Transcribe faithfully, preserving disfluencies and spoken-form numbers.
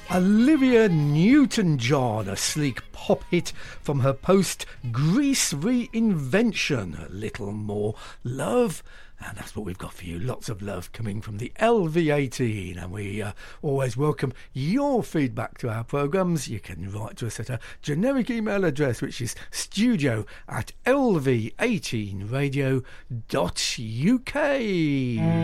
Olivia Newton-John, a sleek pop hit from her post-Grease reinvention, A Little More Love. And that's what we've got for you. Lots of love coming from the L V eighteen. And we uh, always welcome your feedback to our programmes. You can write to us at a generic email address, which is studio at l v eighteen radio dot u k.